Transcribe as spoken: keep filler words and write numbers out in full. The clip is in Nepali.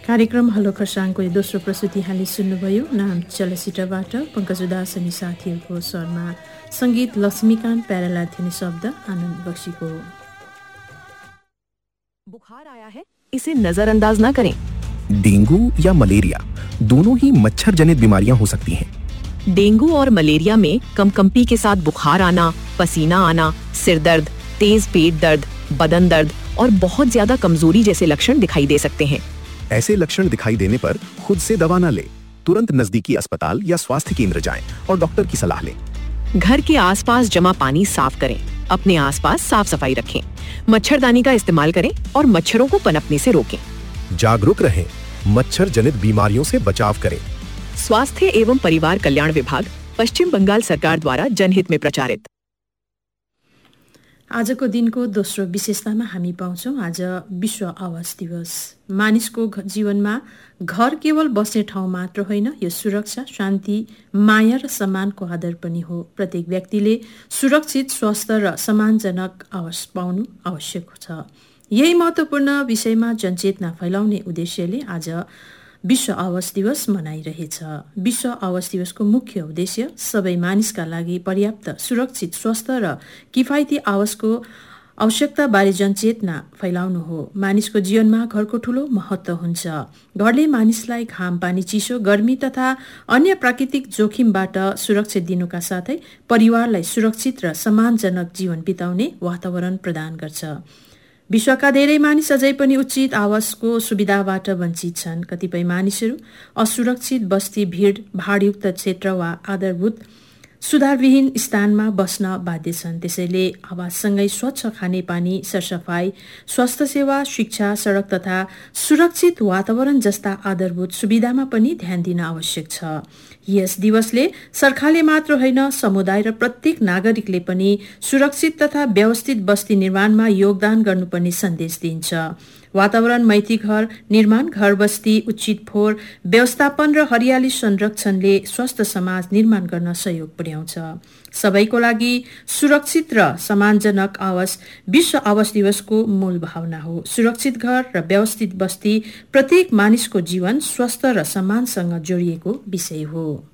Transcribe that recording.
कार्यक्रम हलो खरसाङको दोस्रो प्रस्तुति हाली सुन्नुभयो। नाम चलचित्रबाट पंकज उदास अनि साथीहरूको स्वरमा संगीत लक्ष्मीकान्त प्यारेलाल थिए शब्द आनन्द बक्सीको। बुखार आया है, इसे नजरअंदाज ना करें। डेंगू या मलेरिया दोनों ही मच्छर जनित बीमारियां हो सकती हैं। डेंगू और मलेरिया में कंपकंपी के साथ बुखार आना, पसीना आना, सिर दर्द, तेज पेट दर्द, बदन दर्द और बहुत ज्यादा कमजोरी जैसे लक्षण दिखाई दे सकते हैं। ऐसे लक्षण दिखाई देने पर खुद से दवा न ले, तुरंत नजदीकी अस्पताल या स्वास्थ्य केंद्र जाएं और डॉक्टर की सलाह लें। घर के आसपास जमा पानी साफ करें, अपने आसपास साफ सफाई रखें, मच्छरदानी का इस्तेमाल करें और मच्छरों को पनपने से रोकें। जागरूक रहें, मच्छर जनित बीमारियों से बचाव करें। स्वास्थ्य एवं परिवार कल्याण विभाग, पश्चिम बंगाल सरकार द्वारा जनहित में प्रचारित। आजको दिनको दोस्रो विशेषतामा हामी पाउँछौँ आज विश्व आवास दिवस। मानिसको जीवनमा घर केवल बस्ने ठाउँ मात्र होइन, यो सुरक्षा, शान्ति, माया र सम्मानको आधार पनि हो। प्रत्येक व्यक्तिले सुरक्षित, स्वस्थ र सम्मानजनक आवास पाउनु आवश्यक छ। यही महत्त्वपूर्ण विषयमा जनचेतना फैलाउने उद्देश्यले आज विश्व आवास दिवस मनाइरहेछ। विश्व आवास दिवसको मुख्य उद्देश्य सबै मानिसका लागि पर्याप्त, सुरक्षित, स्वस्थ र किफायती आवासको आवश्यकताबारे जनचेतना फैलाउनु हो। मानिसको जीवनमा घरको ठूलो महत्त्व हुन्छ। घरले मानिसलाई घाम, पानी, चिसो, गर्मी तथा अन्य प्राकृतिक जोखिमबाट सुरक्षा दिनुका साथै परिवारलाई सुरक्षित र सम्मानजनक जीवन बिताउने वातावरण प्रदान गर्छ। विश्वका धेरै मानिस अझै पनि उचित आवासको सुविधाबाट वञ्चित छन्। कतिपय मानिसहरू असुरक्षित बस्ती, भीड भाडयुक्त क्षेत्र वा आधारभूत सुधारविहीन स्थानमा बस्न बाध्य छन्। त्यसैले आवाससँगै स्वच्छ खानेपानी, सरसफाई, स्वास्थ्य सेवा, शिक्षा, सडक तथा सुरक्षित वातावरण जस्ता आधारभूत सुविधामा पनि ध्यान दिन आवश्यक छ। यस दिवसले सरकारले मात्र होइन, समुदाय र प्रत्येक नागरिकले पनि सुरक्षित तथा व्यवस्थित बस्ती निर्माणमा योगदान गर्नुपर्ने सन्देश दिन्छ। वातावरण मैत्री घर निर्माण, घर बस्ती उचित फोहोर व्यवस्थापन र हरियाली संरक्षणले स्वस्थ समाज निर्माण गर्न सहयोग पुर्याउँछ। सबैको लागि सुरक्षित र सम्मानजनक आवास विश्व आवास दिवसको मूल भावना हो। सुरक्षित घर र व्यवस्थित बस्ती प्रत्येक मानिसको जीवन स्वस्थ र सम्मानसँग जोडिएको विषय हो।